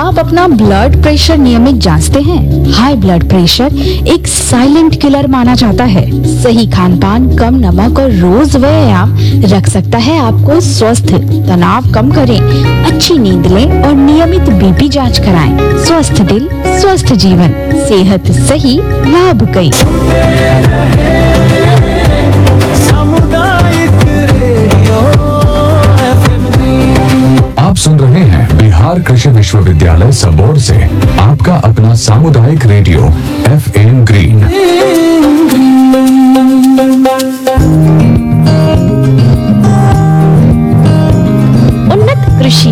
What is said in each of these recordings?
क्या आप अपना ब्लड प्रेशर नियमित जांचते हैं? हाई ब्लड प्रेशर एक साइलेंट किलर माना जाता है। सही खान पान, कम नमक और रोज व्यायाम रख सकता है आपको स्वस्थ। तनाव कम करें, अच्छी नींद लें और नियमित बीपी जांच कराएं। स्वस्थ दिल, स्वस्थ जीवन, सेहत सही, लाभ कई। आप सुन रहे हैं बिहार कृषि विश्वविद्यालय सबौर से आपका अपना सामुदायिक रेडियो FM ग्रीन। उन्नत कृषि।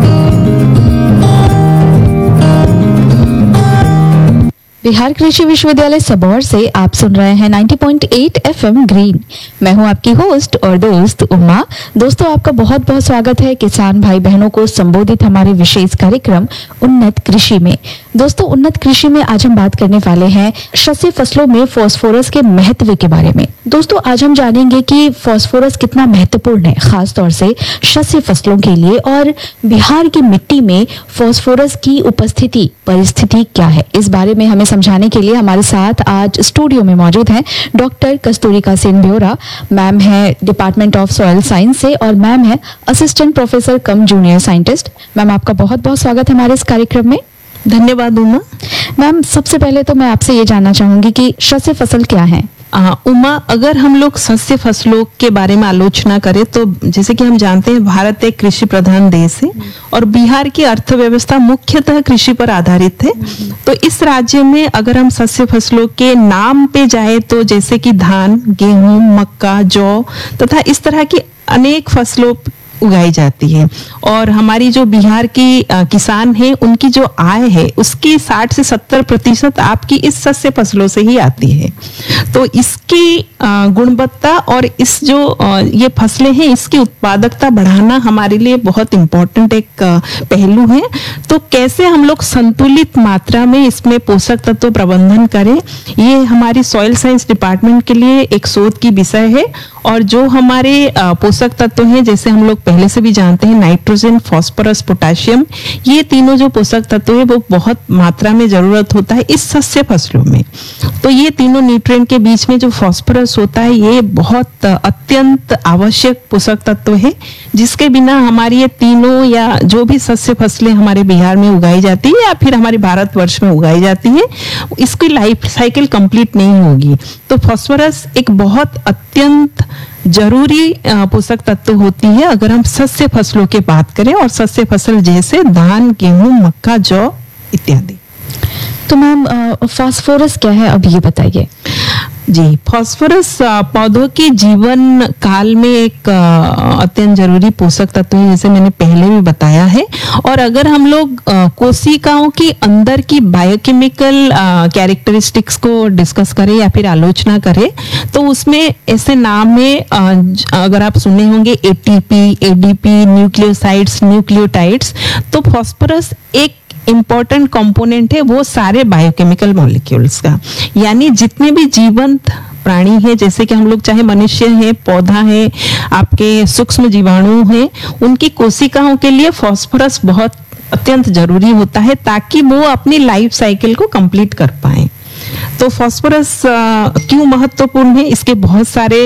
बिहार कृषि विश्वविद्यालय सबौर से आप सुन रहे हैं 90.8 FM ग्रीन। मैं हूं आपकी होस्ट और दोस्त उमा। दोस्तों, आपका बहुत बहुत स्वागत है किसान भाई बहनों को संबोधित हमारे विशेष कार्यक्रम उन्नत कृषि में। दोस्तों, उन्नत कृषि में आज हम बात करने वाले हैं शस्य फसलों में फास्फोरस के महत्व के बारे में। दोस्तों, आज हम जानेंगे कि फास्फोरस कितना महत्वपूर्ण है, खास तौर से शस्य फसलों के लिए, और बिहार की मिट्टी में फास्फोरस की उपस्थिति परिस्थिति क्या है। इस बारे में हमें समझाने के लिए हमारे साथ आज स्टूडियो में मौजूद हैं डॉक्टर कस्तूरिका सेन ब्योरा। मैम है डिपार्टमेंट ऑफ सॉइल साइंस से और मैम है असिस्टेंट प्रोफेसर कम जूनियर साइंटिस्ट। मैम, आपका बहुत बहुत स्वागत है हमारे इस कार्यक्रम में। धन्यवाद उमा। मैम, सबसे पहले तो मैं आपसे ये जानना चाहूंगी कि शस्य फसल क्या है। उमा, अगर हम लोग शस्य फसलों के बारे में आलोचना करें तो जैसे कि हम जानते हैं भारत एक कृषि प्रधान देश है और बिहार की अर्थव्यवस्था मुख्यतः कृषि पर आधारित है। तो इस राज्य में अगर हम शस्य फसलों के नाम पे जाए तो जैसे कि धान, गेहूं, मक्का, जौ तथा इस तरह की अनेक फसलों उगाई जाती है और हमारी जो बिहार की किसान हैं उनकी जो आय है उसकी 60 से 70% आपकी इस शस्य फसलों से ही आती है। तो इसकी गुणवत्ता और इस जो ये फसलें हैं इसकी उत्पादकता बढ़ाना हमारे लिए बहुत इम्पोर्टेंट एक पहलू है। तो कैसे हम लोग संतुलित मात्रा में इसमें पोषक तत्व प्रबंधन करें, ये हमारी सॉइल साइंस डिपार्टमेंट के लिए एक शोध की विषय है। और जो हमारे पोषक तत्व हैं, जैसे हम लोग पहले से भी जानते हैं, नाइट्रोजन, फास्फोरस, पोटेशियम, ये तीनों जो पोषक तत्व है वो बहुत मात्रा में जरूरत होता है इस शस्य फसलों में। तो ये तीनों न्यूट्रिएंट के बीच में जो फास्फोरस होता है ये बहुत अत्यंत आवश्यक पोषक तत्व है, जिसके बिना हमारी ये तीनों या जो भी शस्य फसलें हमारे बिहार में उगाई जाती है या फिर हमारे भारतवर्ष में उगाई जाती है, इसकी लाइफ साइकिल कंप्लीट नहीं होगी। तो फास्फोरस एक बहुत अत्यंत जरूरी पोषक तत्व होती है अगर हम शस्य फसलों की बात करें, और शस्य फसल जैसे धान, गेहूं, मक्का, जौ इत्यादि। तो मैम, फास्फोरस क्या है, अब ये बताइए। जी, फास्फोरस पौधों के जीवन काल में एक अत्यंत जरूरी पोषक तत्व है, जैसे मैंने पहले भी बताया है। और अगर हम लोग कोशिकाओं के अंदर की बायोकेमिकल कैरेक्टरिस्टिक्स को डिस्कस करें या फिर आलोचना करें तो उसमें ऐसे नाम है, अगर आप सुने होंगे ATP, ADP, न्यूक्लियोसाइड्स, न्यूक्लियोटाइड्स। तो फास्फोरस एक इंपॉर्टेंट कंपोनेंट है वो सारे बायोकेमिकल मॉलिक्यूल्स का, यानी जितने भी जीवंत प्राणी है, जैसे कि हम लोग चाहे मनुष्य है, पौधा है, आपके सूक्ष्म जीवाणु हैं, उनकी कोशिकाओं के लिए फास्फोरस बहुत अत्यंत जरूरी होता है ताकि वो अपनी लाइफ साइकिल को कंप्लीट कर पाए। तो फास्फोरस क्यों महत्वपूर्ण है, इसके बहुत सारे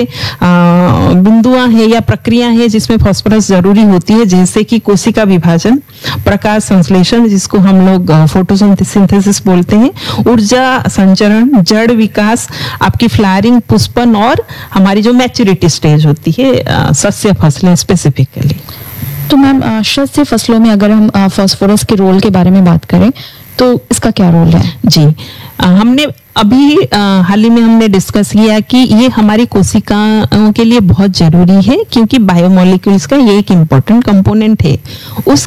बिंदुआं हैं या प्रक्रिया है जिसमें फास्फोरस जरूरी होती है, जैसे कि कोशिका विभाजन, प्रकाश संश्लेषण जिसको हम लोग फोटोसिंथेसिस बोलते हैं, ऊर्जा संचरण, जड़ विकास, आपकी फ्लावरिंग, पुष्पन और हमारी जो मैच्योरिटी स्टेज होती है शस्य फसलें स्पेसिफिकली। तो मैम, शस्य फसलों में अगर हम फास्फोरस के रोल के बारे में बात करें तो इसका क्या रोल है? जी, हमने अभी हाल ही में हमने डिस्कस किया कि ये हमारी कोशिकाओं के लिए बहुत जरूरी है क्योंकि बायोमोलिक्यूल्स का ये एक इम्पोर्टेंट कंपोनेंट है। उस